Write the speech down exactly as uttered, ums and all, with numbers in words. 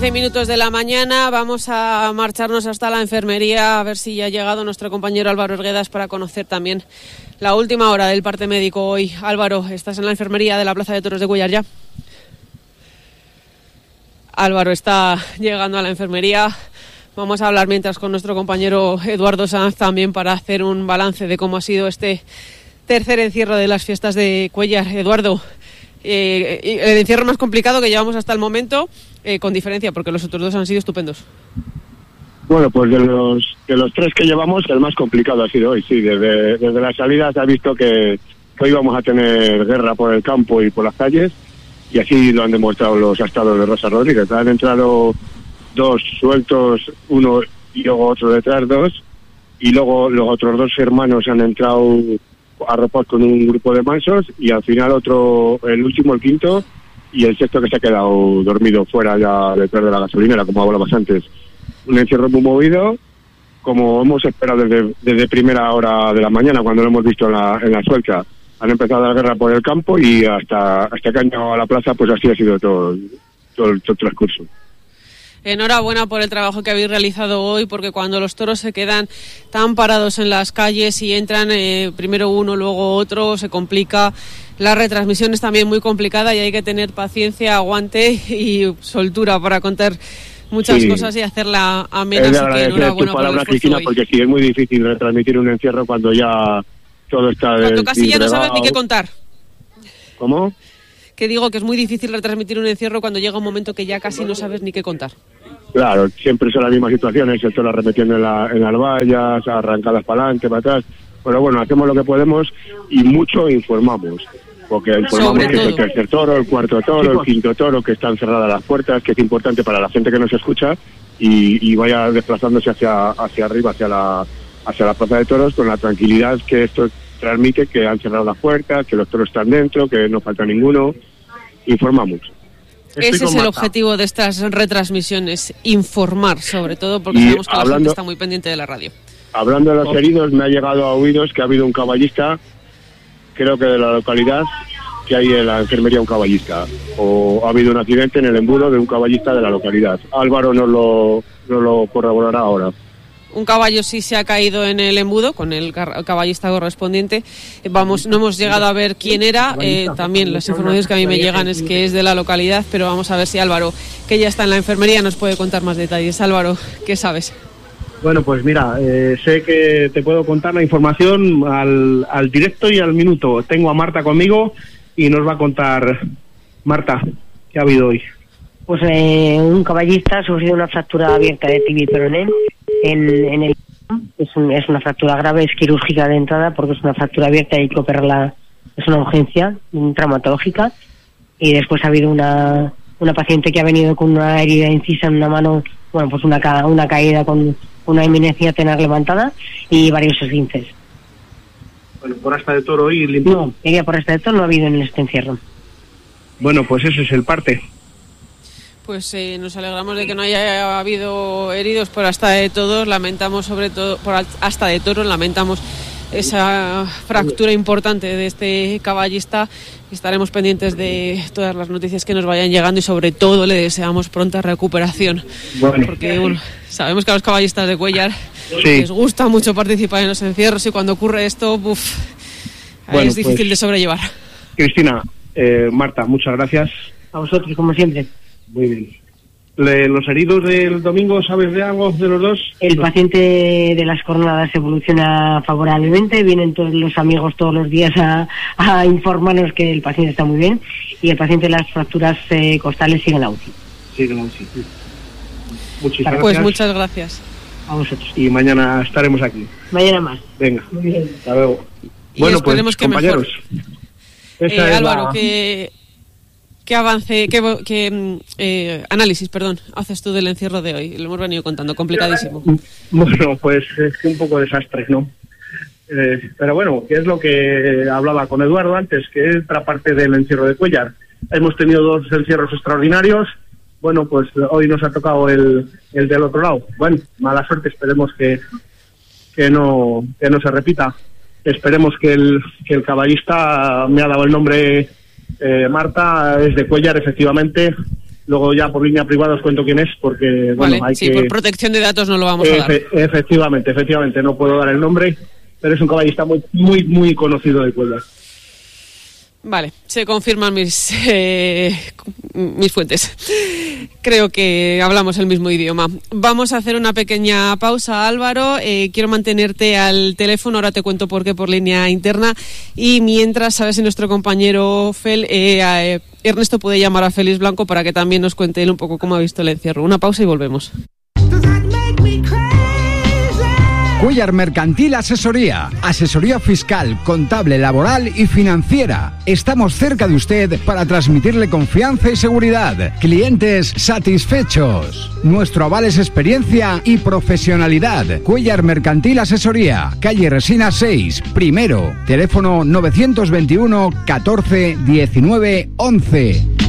Minutos de la mañana, vamos a marcharnos hasta la enfermería a ver si ya ha llegado nuestro compañero Álvaro Erguedas para conocer también la última hora del parte médico hoy. Álvaro, ¿estás en la enfermería de la Plaza de Toros de Cuéllar ya? Álvaro está llegando a la enfermería. Vamos a hablar mientras con nuestro compañero Eduardo Sanz también para hacer un balance de cómo ha sido este tercer encierro de las fiestas de Cuéllar. Eduardo, eh, el encierro más complicado que llevamos hasta el momento, eh, con diferencia, porque los otros dos han sido estupendos. Bueno, pues de los de los tres que llevamos, el más complicado ha sido hoy, sí. Desde, desde la salida se ha visto que, que hoy vamos a tener guerra por el campo y por las calles, y así lo han demostrado los astados de Rosa Rodríguez. Han entrado dos sueltos, uno y luego otro detrás, dos, y luego los otros dos hermanos han entrado arropados con un grupo de mansos, y al final otro, el último, el quinto, y el sexto que se ha quedado dormido fuera ya detrás de la gasolinera, como hablabas antes. Un encierro muy movido, como hemos esperado desde, desde primera hora de la mañana, cuando lo hemos visto en la, en la suelta. Han empezado la guerra por el campo y hasta, hasta que han llegado a la plaza, pues así ha sido todo, todo, todo el transcurso. Enhorabuena por el trabajo que habéis realizado hoy, porque cuando los toros se quedan tan parados en las calles y entran eh, primero uno, luego otro, se complica. La retransmisión es también muy complicada y hay que tener paciencia, aguante y soltura para contar muchas sí. cosas y hacerla amena. Es de agradecer tu palabra, Cristina, hoy. Porque sí, es muy difícil retransmitir un encierro cuando ya todo está... Cuando casi ya no sabes ni qué contar. ¿Cómo? Que digo que es muy difícil retransmitir un encierro cuando llega un momento que ya casi no sabes ni qué contar. Claro, siempre son las mismas situaciones, el toro arremetiendo en, la, en las vallas, arrancadas para adelante, para atrás. Pero bueno, hacemos lo que podemos y mucho informamos. Porque informamos que es el tercer toro, el cuarto toro, el quinto toro, que están cerradas las puertas, que es importante para la gente que nos escucha y, y vaya desplazándose hacia, hacia arriba, hacia la, hacia la plaza de toros, con la tranquilidad que esto transmite, que han cerrado las puertas, que los toros están dentro, que no falta ninguno. Informamos. Ese es el objetivo de estas retransmisiones, informar, sobre todo porque y sabemos que hablando, la gente está muy pendiente de la radio. Hablando de los heridos, me ha llegado a oídos que ha habido un caballista, creo que de la localidad, que hay en la enfermería un caballista, o ha habido un accidente en el embudo de un caballista de la localidad. Álvaro nos lo, nos lo corroborará ahora. Un caballo sí se ha caído en el embudo con el caballista correspondiente. Vamos, no hemos llegado a ver quién era. Eh, también las informaciones que a mí me llegan es que es de la localidad, pero vamos a ver si Álvaro, que ya está en la enfermería, nos puede contar más detalles. Álvaro, ¿qué sabes? Bueno, pues mira, eh, sé que te puedo contar la información al, al directo y al minuto. Tengo a Marta conmigo y nos va a contar. Marta, ¿qué ha habido hoy? Pues eh, un caballista ha sufrido una fractura abierta de tibia y peroné en, en el... Es, un, es una fractura grave, es quirúrgica de entrada porque es una fractura abierta y hay que operarla, es una urgencia traumatológica. Y después ha habido una, una paciente que ha venido con una herida incisa en una mano, bueno, pues una, ca, una caída con una eminencia tenar levantada y varios esguinces. Bueno, por asta de toro y limpio. No, herida por asta de toro no ha habido en este encierro. Bueno, pues ese es el parte. Pues eh, nos alegramos de que no haya habido heridos por asta de toros, lamentamos sobre todo por asta de toros, lamentamos esa fractura importante de este caballista. Estaremos pendientes de todas las noticias que nos vayan llegando y sobre todo le deseamos pronta recuperación. Bueno. Porque bueno, sabemos que a los caballistas de Cuéllar sí. les gusta mucho participar en los encierros y cuando ocurre esto, uf, bueno, es difícil pues, de sobrellevar. Cristina, eh, Marta, muchas gracias. A vosotros, como siempre. Muy bien. Le, ¿Los heridos del domingo, sabes de algo de los dos? El paciente de las cornadas evoluciona favorablemente, vienen todos los amigos todos los días a, a informarnos que el paciente está muy bien y el paciente de las fracturas eh, costales sigue en la U C I. Sigue en la U C I. Muchísimas pues gracias. muchas gracias. A vosotros. Y mañana estaremos aquí. Mañana más. Venga. Muy bien. Hasta luego. Y bueno, esperemos pues, que compañeros. Mejor. Eh, Álvaro, la... que... ¿Qué avance, qué, qué eh, análisis, perdón, haces tú del encierro de hoy? Lo hemos venido contando, complicadísimo. Bueno, pues es un poco desastre, ¿no? Eh, pero bueno, que es lo que hablaba con Eduardo antes, que es otra parte del encierro de Cuéllar. Hemos tenido dos encierros extraordinarios, bueno, pues hoy nos ha tocado el, el del otro lado. Bueno, mala suerte, esperemos que, que, no, que no se repita. Esperemos que el, que el caballista, me ha dado el nombre... Eh, Marta, es de Cuéllar, efectivamente, Luego ya por línea privada os cuento quién es, porque bueno, vale, hay sí, que... por protección de datos no lo vamos a dar. Efe- efectivamente, efectivamente, no puedo dar el nombre, pero es un caballista muy, muy, muy conocido de Cuellar. Vale, se confirman mis eh, mis fuentes. Creo que hablamos el mismo idioma. Vamos a hacer una pequeña pausa, Álvaro. Eh, quiero mantenerte al teléfono, ahora te cuento por qué, por línea interna. Y mientras, sabes si nuestro compañero Fel, eh, eh, Ernesto puede llamar a Félix Blanco para que también nos cuente él un poco cómo ha visto el encierro. Una pausa y volvemos. Cuellar Mercantil Asesoría, asesoría fiscal, contable, laboral y financiera. Estamos cerca de usted para transmitirle confianza y seguridad. Clientes satisfechos. Nuestro aval es experiencia y profesionalidad. Cuellar Mercantil Asesoría, calle Resina seis, primero. Teléfono novecientos veintiuno catorce diecinueve once.